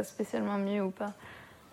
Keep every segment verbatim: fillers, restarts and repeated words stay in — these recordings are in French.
soit spécialement mieux ou pas.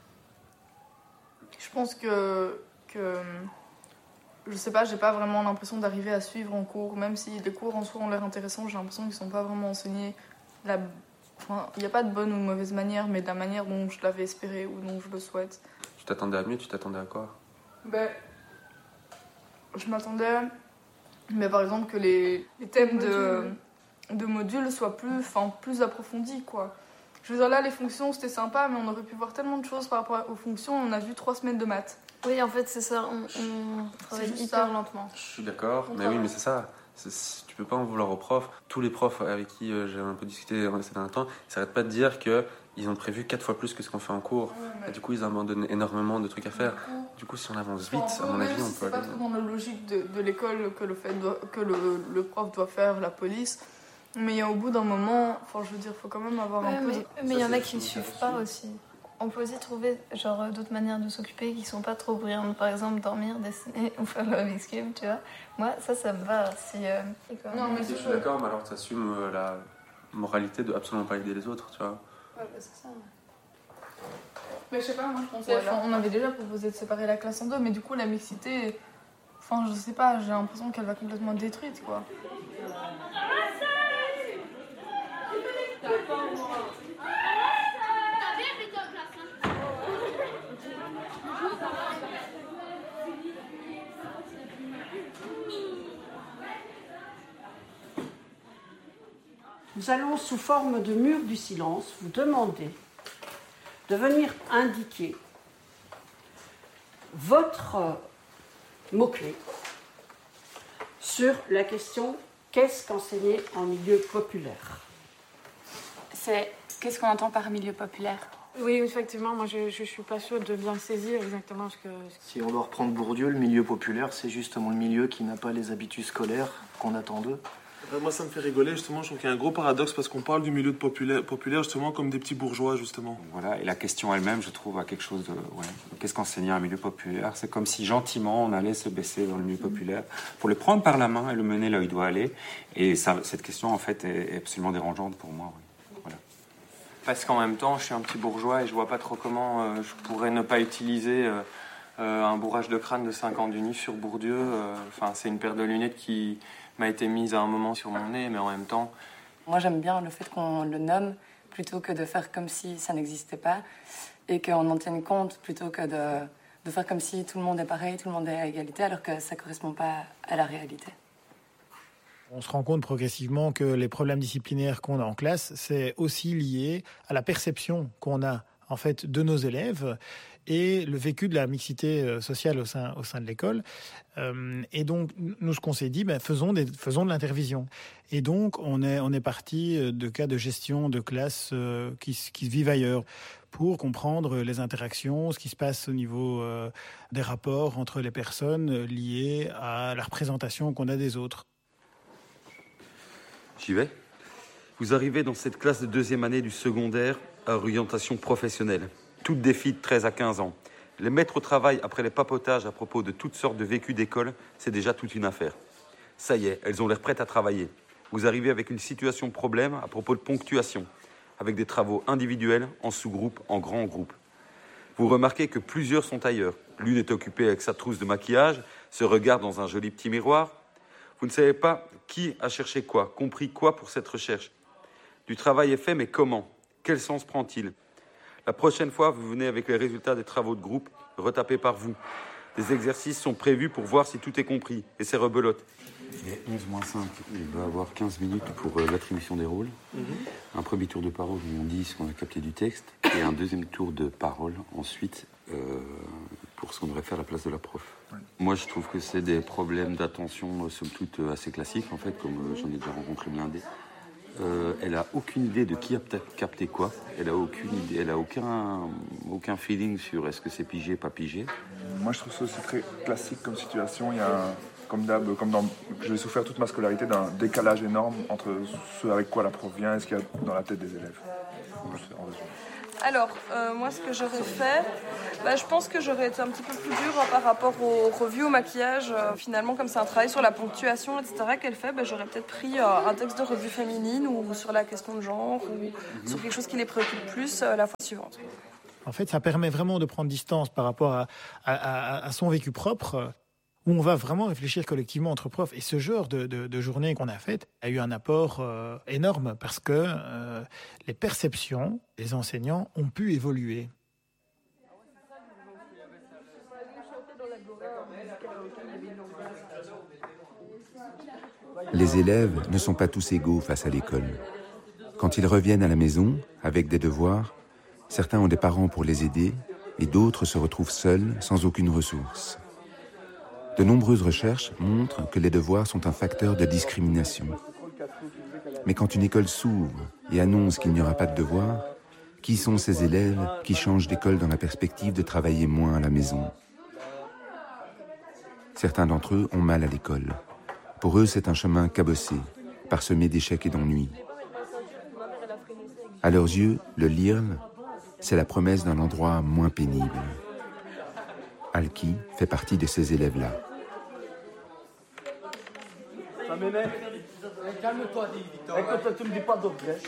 Je pense que, que je sais pas, j'ai pas vraiment l'impression d'arriver à suivre en cours, même si les cours en soi ont l'air intéressants, j'ai l'impression qu'ils sont pas vraiment enseignés. La... Enfin, il n'y a pas de bonne ou de mauvaise manière, mais de la manière dont je l'avais espéré ou dont je le souhaite. Tu t'attendais à mieux, tu t'attendais à quoi? Ben, je m'attendais, mais par exemple, que les, les thèmes de, de modules soient plus, enfin, plus approfondis, quoi. Je veux dire, là, les fonctions, c'était sympa, mais on aurait pu voir tellement de choses par rapport aux fonctions. On a vu trois semaines de maths. Oui, en fait, c'est ça. On, on travaille hyper ça. lentement. Je suis d'accord, mais oui, mais c'est ça. C'est, tu peux pas en vouloir aux profs. Tous les profs avec qui euh, j'ai un peu discuté ces derniers temps, ils s'arrêtent pas de dire qu'ils ont prévu quatre fois plus que ce qu'on fait en cours. Ouais, mais... Et du coup, ils abandonnent énormément de trucs à faire. Du coup, du coup si on avance vite, enfin, à mon avis, on peut aller... C'est pas trop dans la logique de, de l'école que, le, fait doit, que le, le prof doit faire la police. Mais au bout d'un moment, enfin, je veux dire, il faut quand même avoir ouais, un peu... Mais il de... y en a qui ne suivent pas aussi. On peut aussi trouver genre, d'autres manières de s'occuper qui ne sont pas trop brillantes. Par exemple, dormir, dessiner ou faire le Rubik's Cube, tu vois. Moi, ça, ça me va. Si, euh... Non, mais si je suis d'accord, mais alors tu assumes euh, la moralité de absolument pas aider les autres, tu vois. Ouais, bah, c'est ça. Mais je sais pas, moi, je pensais... Voilà. On avait déjà proposé de séparer la classe en deux, mais du coup, la mixité... Enfin, je sais pas, j'ai l'impression qu'elle va complètement être détruite, quoi. Nous allons, sous forme de mur du silence, vous demander de venir indiquer votre mot-clé sur la question « Qu'est-ce qu'enseigner en milieu populaire ?» C'est « Qu'est-ce qu'on entend par milieu populaire ?» Oui, effectivement, moi je ne suis pas sûre de bien saisir exactement ce que... Si on doit reprendre Bourdieu, le milieu populaire, c'est justement le milieu qui n'a pas les habitudes scolaires qu'on attend d'eux. Moi, ça me fait rigoler, justement. Je trouve qu'il y a un gros paradoxe parce qu'on parle du milieu de populaire, populaire, justement, comme des petits bourgeois, justement. Voilà, et la question elle-même, je trouve, a quelque chose de... Ouais, qu'est-ce qu'enseigner un milieu populaire? C'est comme si, gentiment, on allait se baisser dans le milieu populaire pour le prendre par la main et le mener là où il doit aller. Et ça, cette question, en fait, est absolument dérangeante pour moi, oui. Voilà. Parce qu'en même temps, je suis un petit bourgeois et je vois pas trop comment euh, je pourrais ne pas utiliser euh, euh, un bourrage de crâne de cinq ans d'U N I F sur Bourdieu. Enfin, euh, c'est une paire de lunettes qui... m'a été mise à un moment sur mon nez, mais en même temps... Moi, j'aime bien le fait qu'on le nomme plutôt que de faire comme si ça n'existait pas et qu'on en tienne compte plutôt que de, de faire comme si tout le monde est pareil, tout le monde est à égalité, alors que ça ne correspond pas à la réalité. On se rend compte progressivement que les problèmes disciplinaires qu'on a en classe, c'est aussi lié à la perception qu'on a en fait de nos élèves et le vécu de la mixité sociale au sein, au sein de l'école. Euh, et donc, nous, ce qu'on s'est dit, ben, faisons, des, faisons de l'intervision. Et donc, on est, on est parti de cas de gestion de classes euh, qui, qui se vivent ailleurs pour comprendre les interactions, ce qui se passe au niveau euh, des rapports entre les personnes liées à la représentation qu'on a des autres. J'y vais. Vous arrivez dans cette classe de deuxième année du secondaire à orientation professionnelle. Toutes des filles de treize à quinze ans. Les mettre au travail après les papotages à propos de toutes sortes de vécus d'école, c'est déjà toute une affaire. Ça y est, elles ont l'air prêtes à travailler. Vous arrivez avec une situation problème à propos de ponctuation, avec des travaux individuels, en sous-groupe, en grands groupes. Vous remarquez que plusieurs sont ailleurs. L'une est occupée avec sa trousse de maquillage, se regarde dans un joli petit miroir. Vous ne savez pas qui a cherché quoi, compris quoi pour cette recherche. Du travail est fait, mais comment? Quel sens prend-il? La prochaine fois, vous venez avec les résultats des travaux de groupe, retapés par vous. Des exercices sont prévus pour voir si tout est compris, et c'est rebelote. Il est onze moins cinq, il va avoir quinze minutes pour euh, l'attribution des rôles. Mm-hmm. Un premier tour de parole où on dit ce qu'on a capté du texte, et un deuxième tour de parole ensuite euh, pour ce qu'on devrait faire à la place de la prof. Ouais. Moi, je trouve que c'est des problèmes d'attention, euh, somme toute, euh, assez classiques, en fait, comme euh, j'en ai déjà rencontré blindé. Euh, elle a aucune idée de qui a capté quoi. Elle a aucune idée, elle a aucun, aucun feeling sur est-ce que c'est pigé, pas pigé. Moi, je trouve ça aussi très classique comme situation. Il y a, un, comme d'hab, comme dans, j'ai souffert toute ma scolarité d'un décalage énorme entre ce avec quoi la prof vient et ce qu'il y a dans la tête des élèves. Alors, euh, moi, ce que j'aurais fait, bah, je pense que j'aurais été un petit peu plus dure hein, par rapport aux revues, au maquillage. Euh, finalement, comme c'est un travail sur la ponctuation, et cetera, qu'elle fait, bah, j'aurais peut-être pris euh, un texte de revue féminine ou sur la question de genre ou mm-hmm. sur quelque chose qui les préoccupe plus euh, la fois suivante. En fait, ça permet vraiment de prendre distance par rapport à, à, à, à son vécu propre, où on va vraiment réfléchir collectivement entre profs. Et ce genre de, de, de journée qu'on a faite a eu un apport euh, énorme parce que euh, les perceptions des enseignants ont pu évoluer. Les élèves ne sont pas tous égaux face à l'école. Quand ils reviennent à la maison avec des devoirs, certains ont des parents pour les aider et d'autres se retrouvent seuls, sans aucune ressource. De nombreuses recherches montrent que les devoirs sont un facteur de discrimination. Mais quand une école s'ouvre et annonce qu'il n'y aura pas de devoirs, qui sont ces élèves qui changent d'école dans la perspective de travailler moins à la maison ? Certains d'entre eux ont mal à l'école. Pour eux, c'est un chemin cabossé, parsemé d'échecs et d'ennuis. À leurs yeux, le L I R L, c'est la promesse d'un endroit moins pénible. Alki fait partie de ces élèves-là. Ça m'énerve. Calme-toi, Victor. Écoute, tu me dis pas de regret.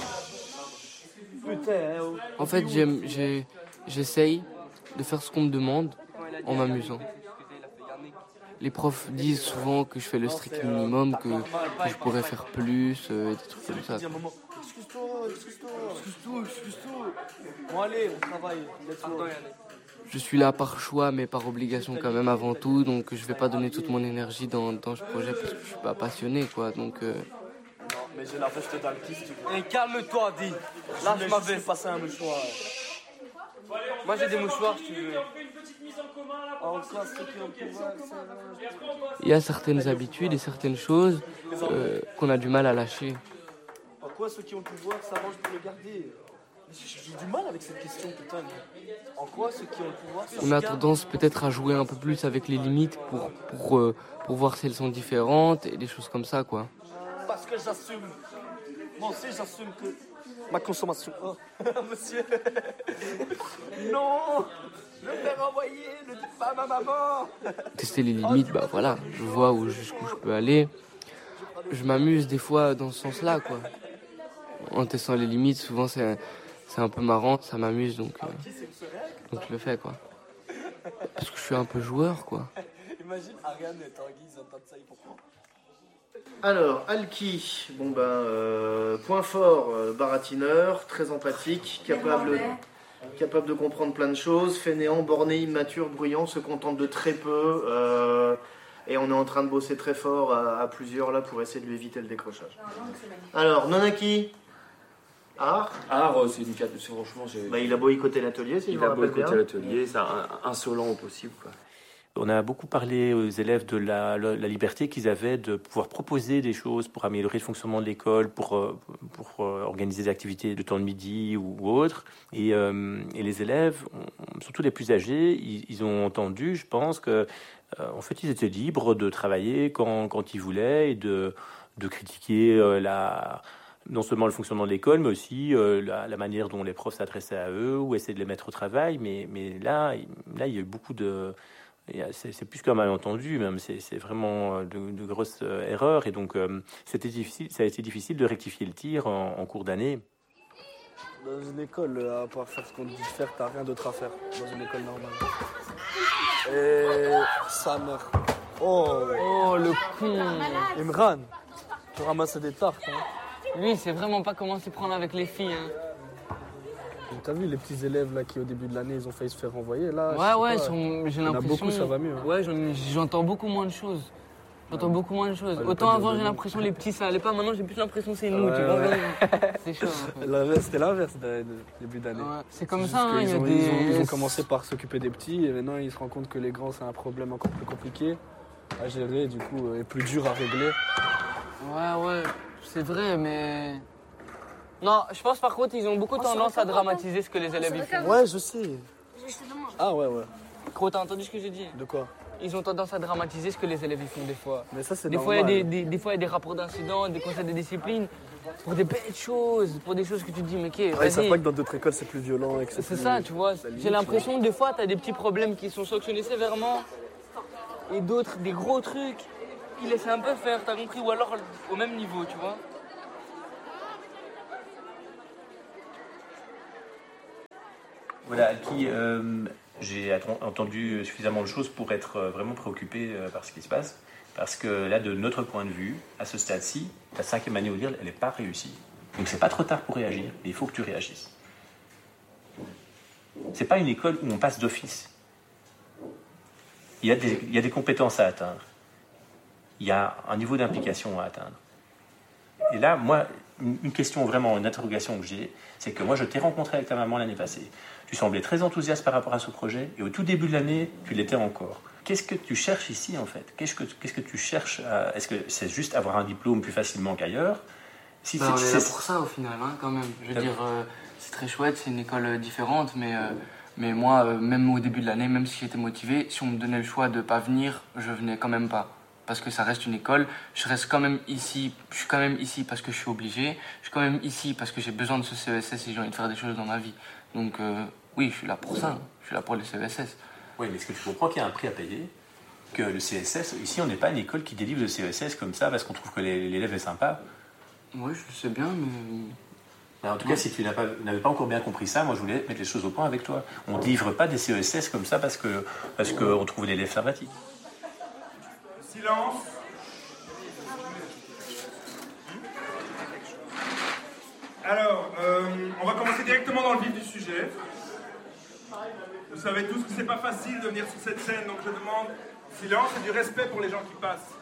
Putain, oh. En fait, j'aime, j'ai, j'essaye de faire ce qu'on me demande en m'amusant. Les profs disent souvent que je fais le strict minimum, que, que je pourrais faire plus, euh, des trucs comme ça. Excuse-toi, excuse-toi, excuse-toi, excuse-toi. Bon, allez, on travaille. Je suis là par choix, mais par obligation quand même avant tout, donc je vais pas donner toute mon énergie dans, dans ce projet parce que je suis pas passionné, quoi, donc... Euh... Non, mais j'ai la veste d'Alki, si tu veux. Et calme-toi, dis. Là, je m'avais passé un mouchoir. Moi, j'ai des mouchoirs, si tu veux. Il y a certaines habitudes et certaines choses euh, qu'on a du mal à lâcher. Pourquoi ceux qui ont le pouvoir s'arrangent pour le garder ? J'ai du mal avec cette question, putain. En quoi ceux qui ont le pouvoir... On a tendance peut-être à jouer un peu plus avec les limites pour, pour, euh, pour voir si elles sont différentes et des choses comme ça, quoi. Parce que j'assume. Moi aussi, j'assume que ma consommation... Oh, monsieur. Non. Je vais renvoyer, ne dites pas à ma maman. Tester les limites, bah voilà, je vois où, jusqu'où je peux aller. Je m'amuse des fois dans ce sens-là, quoi. En testant les limites, souvent c'est, c'est un peu marrant, ça m'amuse, donc, euh, donc je le fais, quoi. Parce que je suis un peu joueur, quoi. Imagine Ariane et Tanguy, ils entendent ça, ils comprennent. Alors, Alki, bon ben, euh, point fort, euh, baratineur, très empathique, capable, capable de comprendre plein de choses, fainéant, borné, immature, bruyant, se contente de très peu, euh, et on est en train de bosser très fort à, à plusieurs là pour essayer de lui éviter le décrochage. Alors, Nonaki, art Art, c'est une carte, franchement, j'ai... Bah, il a boycotté l'atelier, si je me rappelle bien. Il a boycotté l'atelier, c'est un, insolent au possible, quoi. On a beaucoup parlé aux élèves de la, la, la liberté qu'ils avaient de pouvoir proposer des choses pour améliorer le fonctionnement de l'école, pour, pour organiser des activités de temps de midi ou, ou autre. Et, euh, et les élèves, surtout les plus âgés, ils, ils ont entendu, je pense, que euh, en fait, ils étaient libres de travailler quand, quand ils voulaient et de, de critiquer euh, la... non seulement le fonctionnement de l'école, mais aussi euh, la, la manière dont les profs s'adressaient à eux ou essayaient de les mettre au travail. Mais, mais là, là, il y a eu beaucoup de... C'est, c'est plus qu'un malentendu, même. C'est, c'est vraiment de, de grosses euh, erreurs. Et donc, euh, c'était difficile, ça a été difficile de rectifier le tir en, en cours d'année. Dans une école, à part faire ce qu'on te dit de faire, t'as rien d'autre à faire. Dans une école normale. Et sa mère. Oh, oh le con. Imran, tu ramasses des tartes, hein. Lui, il sait vraiment pas comment s'y prendre avec les filles, hein. T'as vu les petits élèves là qui au début de l'année ils ont failli se faire renvoyer là? Ouais ouais, sont, j'ai l'impression. Il y en a beaucoup, ça va mieux. Hein. Ouais, j'en, j'entends beaucoup moins de choses. J'entends ouais. beaucoup moins de choses. Ouais, autant avant j'ai l'impression les petits ça allait pas, maintenant j'ai plus l'impression que c'est nous, ouais, tu vois. Ouais. C'est chaud. En fait. C'était l'inverse de début d'année. Ouais. C'est comme c'est ça, hein, ils, y a ont, des... ils, ont, ils ont commencé par s'occuper des petits et maintenant ils se rendent compte que les grands c'est un problème encore plus compliqué à gérer, du coup et plus dur à régler. Ouais ouais, c'est vrai mais... Non, je pense par contre ils ont beaucoup tendance à dramatiser ce que les élèves y font. Ouais, je sais. Ah ouais, ouais. Gros, t'as entendu ce que j'ai dit? De quoi? ils ont tendance à dramatiser ce que les élèves ils font des fois. Mais ça, c'est des fois, il y a normal. des, des, des fois, il y a des rapports d'incidents, des conseils de discipline, pour des bêtes choses, pour des choses que tu te dis, mais ok, Ouais, ils vas-y. savent pas que dans d'autres écoles, c'est plus violent. et que C'est plus- ça, tu vois. c'est la limite, J'ai l'impression tu que des fois, tu as des petits problèmes qui sont sanctionnés sévèrement et d'autres, des gros trucs, ils laissent un peu faire, t'as compris, ou alors au même niveau, tu vois. Voilà, qui euh, j'ai atten- entendu suffisamment de choses pour être euh, vraiment préoccupé euh, par ce qui se passe. Parce que là, de notre point de vue, à ce stade-ci, ta cinquième année au L I R, elle n'est pas réussie. Donc c'est pas trop tard pour réagir, mais il faut que tu réagisses. C'est pas une école où on passe d'office. Il y a des, il y a des compétences à atteindre. Il y a un niveau d'implication à atteindre. Et là, moi, une une question vraiment, une interrogation que j'ai, c'est que moi, je t'ai rencontré avec ta maman l'année passée. Tu semblais très enthousiaste par rapport à ce projet, et au tout début de l'année, tu l'étais encore. Qu'est-ce que tu cherches ici, en fait? Qu'est-ce que, qu'est-ce que tu cherches à... Est-ce que c'est juste avoir un diplôme plus facilement qu'ailleurs? Si Bah, c'est- on est là c'est- pour ça au final, hein, quand même. Je veux T'as- dire, euh, c'est très chouette, c'est une école euh, différente, mais, euh, mais moi, euh, même au début de l'année, même si j'étais motivé, si on me donnait le choix de ne pas venir, je venais quand même pas. Parce que ça reste une école, je reste quand même ici, je suis quand même ici parce que je suis obligé, je suis quand même ici parce que j'ai besoin de ce C E S S et j'ai envie de faire des choses dans ma vie. Donc euh, oui, je suis là pour ça, hein. Je suis là pour le C E S S. Oui, mais est-ce que tu comprends qu'il y a un prix à payer? Que le C S S, ici, on n'est pas une école qui délivre le C E S S comme ça parce qu'on trouve que l'é- l'élève est sympa. Oui, je le sais bien, mais... Mais en tout cas, si tu n'as pas- n'avais pas encore bien compris ça, moi je voulais mettre les choses au point avec toi. On ne délivre pas des C E S S comme ça parce qu'on parce que on trouve l'élève sympathique. Silence. Alors, euh, on va commencer directement dans le vif du sujet. Vous savez tous que c'est pas facile de venir sur cette scène, donc je demande silence et du respect pour les gens qui passent.